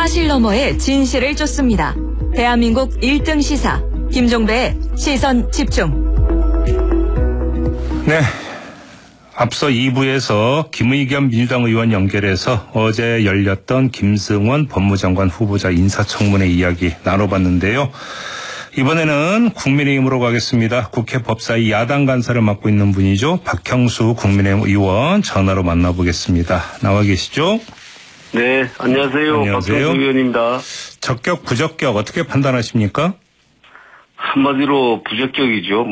사실 너머의 진실을 쫓습니다. 대한민국 1등 시사 김종배의 시선 집중. 네. 앞서 2부에서 김의겸 민주당 의원 연결해서 어제 열렸던 김승원 법무장관 후보자 인사청문회 이야기 나눠봤는데요. 이번에는 국민의힘으로 가겠습니다. 국회 법사위 야당 간사를 맡고 있는 분이죠. 박형수 국민의힘 의원 전화로 만나보겠습니다. 나와 계시죠? 네, 안녕하세요. 박형수 의원입니다. 적격, 부적격 어떻게 판단하십니까? 한마디로 부적격이죠.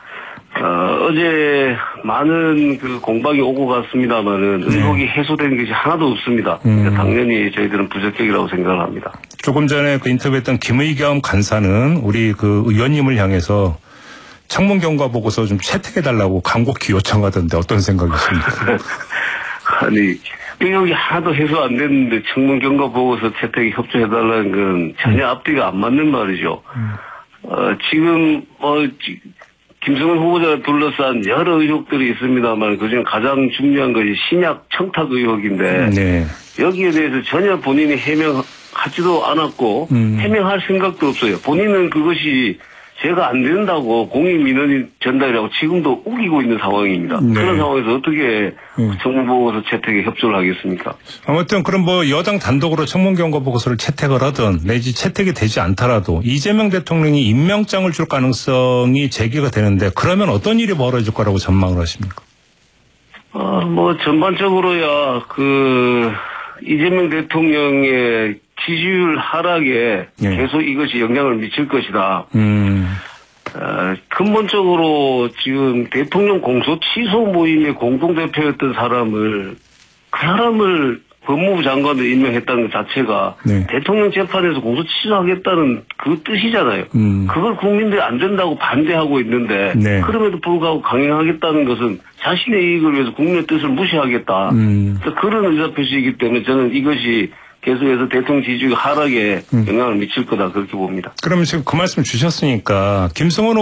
어제 많은 공방이 오고 갔습니다만은 의혹이 해소된 것이 하나도 없습니다. 그러니까 당연히 저희들은 부적격이라고 생각을 합니다. 조금 전에 인터뷰했던 김의겸 간사는 우리 의원님을 향해서 청문 경과 보고서 좀 채택해달라고 간곡히 요청하던데 어떤 생각이십니까? 아니, 의혹이 하나도 해소 안 됐는데 청문 경과 보고서 채택에 협조해달라는 건 전혀 앞뒤가 안 맞는 말이죠. 지금 김승원 후보자를 둘러싼 여러 의혹들이 있습니다만 그중 가장 중요한 것이 신약 청탁 의혹인데 여기에 대해서 전혀 본인이 해명하지도 않았고 해명할 생각도 없어요. 본인은 그것이 제가 안 된다고 공익민원 전달이라고 지금도 우기고 있는 상황입니다. 그런 상황에서 어떻게 청문보고서 채택에 협조를 하겠습니까? 아무튼 그럼 여당 단독으로 청문경과보고서를 채택을 하든 내지 채택이 되지 않더라도 이재명 대통령이 임명장을 줄 가능성이 제기가 되는데 그러면 어떤 일이 벌어질 거라고 전망을 하십니까? 전반적으로야 이재명 대통령의 지지율 하락에 계속 이것이 영향을 미칠 것이다. 근본적으로 지금 대통령 공소 취소 모임의 공동대표였던 사람을 법무부 장관으로 임명했다는 것 자체가 대통령 재판에서 공소 취소하겠다는 그 뜻이잖아요. 그걸 국민들이 안 된다고 반대하고 있는데 그럼에도 불구하고 강행하겠다는 것은 자신의 이익을 위해서 국민의 뜻을 무시하겠다. 그런 의사표시이기 때문에 저는 이것이 계속해서 대통령 지지율 하락에 영향을 미칠 거다 그렇게 봅니다. 그러면 지금 그 말씀 주셨으니까 김승원